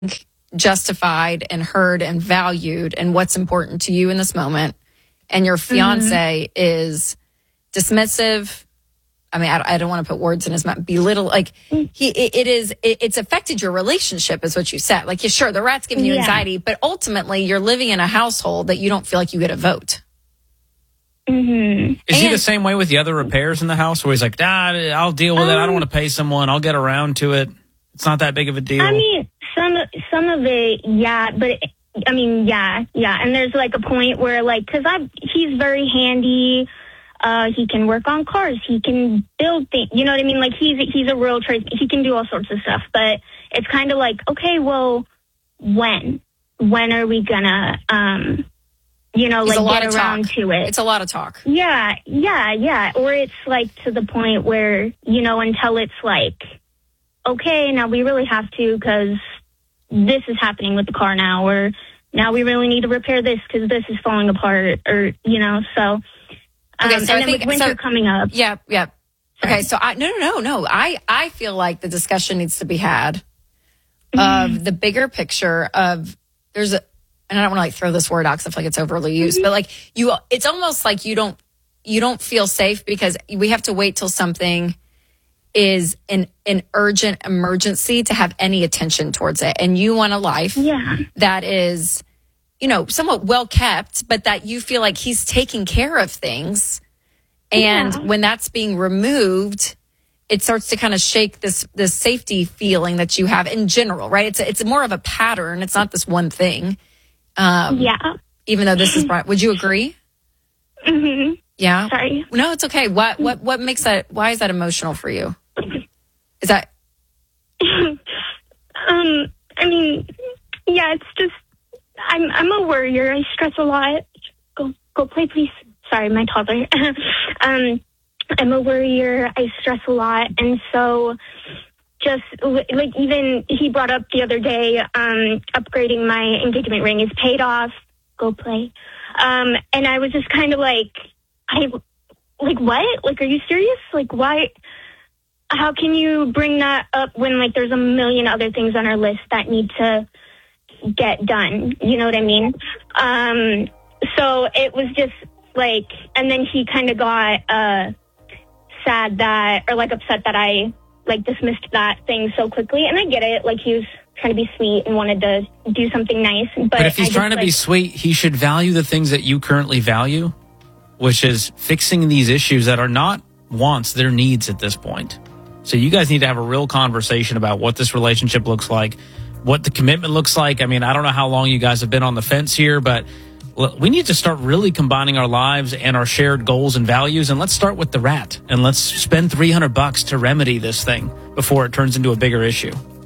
justified and heard and valued and what's important to you in this moment, and your fiance is dismissive. I mean, I don't want to put words in his mouth. Belittle, like it's affected your relationship, is what you said. Like, yeah, sure, the rat's giving you anxiety, but ultimately you're living in a household that you don't feel like you get a vote. Mm-hmm. Is he the same way with the other repairs in the house, where he's like, I'll deal with it. I don't want to pay someone. I'll get around to it. It's not that big of a deal. I mean, some of it, yeah, but I mean, yeah. And there's like a point where, like, because he's very handy. He can work on cars. He can build things. You know what I mean? Like, he's a real trade. He can do all sorts of stuff. But it's kind of like, okay, well, when are we gonna, like, get around to it? It's a lot of talk. Yeah. Or it's like to the point where, until it's like, okay, now we really have to, because this is happening with the car now, or now we really need to repair this because this is falling apart, or, so. Okay, so and I then think with winter coming up. Yeah. Okay, so no. I feel like the discussion needs to be had of the bigger picture of and I don't want to like throw this word out because I feel like it's overly used, but like it's almost like you don't feel safe because we have to wait till something is an urgent emergency to have any attention towards it, and you want a life that is, somewhat well kept, but that you feel like he's taking care of things. And when that's being removed, it starts to kind of shake this safety feeling that you have in general, right? It's more of a pattern. It's not this one thing. Even though this is, would you agree? Mm-hmm. Yeah. Sorry. No, it's okay. What makes that? Why is that emotional for you? Is that? I mean, yeah, it's just. I'm a worrier. I stress a lot. Go play, please. Sorry, my toddler. I'm a worrier. I stress a lot. And so just like, even he brought up the other day, upgrading my engagement ring is paid off. Go play. And I was just kind of like, what? Like, are you serious? Like, why? How can you bring that up when, like, there's a million other things on our list that need to get done? You know what I mean? So it was just like, and then he kind of got sad that, or like upset that I like dismissed that thing so quickly. And I get it. Like, he was trying to be sweet and wanted to do something nice. But if he's trying to be sweet, he should value the things that you currently value, which is fixing these issues that are not wants, they're needs at this point. So you guys need to have a real conversation about what this relationship looks like, what the commitment looks like. I mean, I don't know how long you guys have been on the fence here, but we need to start really combining our lives and our shared goals and values. And let's start with the rat, and let's spend $300 to remedy this thing before it turns into a bigger issue.